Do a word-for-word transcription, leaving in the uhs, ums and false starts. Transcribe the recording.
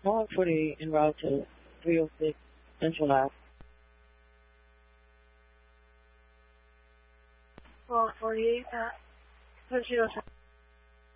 one forty en route to three oh six Central Ave. one forty-eight at zero seven.